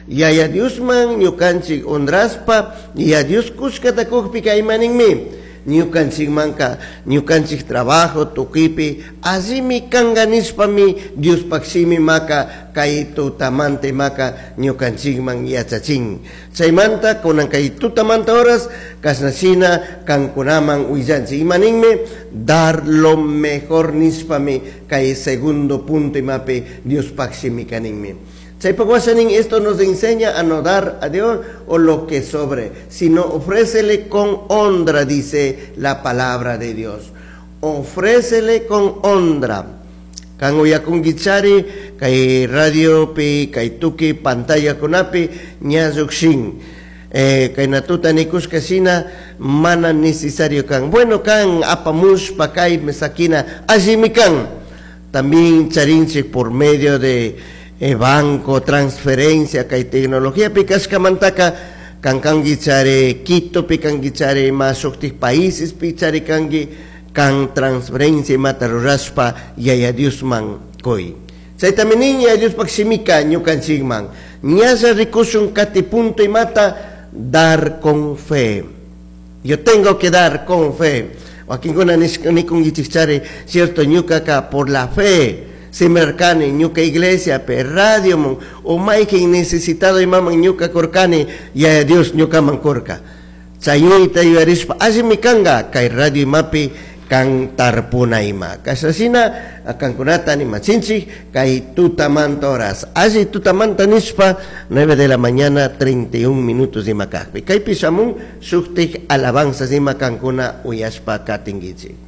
yaya Diosman ñukanchik honraspa ya Dios kushkata kukpi kaymaninmi ñukanchik manka ñukanchik trabajo tukipi allimi kanganispami Dios paksimi maka kay tutamante maka ñukanchikman yachachin chaymanta kunan kay tutamanta horas kasnashina kankunaman willanchik imaninmi dar lo mejor nispami kay segundo punto imapi Dios paksimi kaninmi. Esto nos enseña a no dar a Dios o lo que sobre, sino ofrécele con honra, dice la palabra de Dios. Ofrécele con honra. Kan uya kung gichari kay radio pi kay tuki pantalla kunapi nyazuksin. Kay natuta ni kuskasina mana necesario kan. Bueno kan apamus pakay mesakina asimikan. También charinche por medio de banco, transferencia, kay tecnología, picas kamantaka, kangi chare Quito, pikangi chare masoktis países, pichare kangi, kan transferencia, mataruraspa, yaya Diosman, koi. Say taminin yaya Dios paksimika, nyukan sigman, nyasa rikusun kati punto y mata, dar con fe. Yo tengo que dar con fe. Aquí con nikungichare, cierto, nyukaka, por la fe. Se mercane ñuka iglesia pe radio mon o mai que necesitado imam ñuka korkane ya Dios ñuka mankorka chayuita yuarispa asimi kanga kay radio mapi kan tarpuna ima kasasina akan kunata ni machinchi kay tutamanta horas así tutamanta nispa 9 de la mañana 31 minutos de macakpi kay pisamun suktik alabanzas ima kankuna uyaspa katingichi.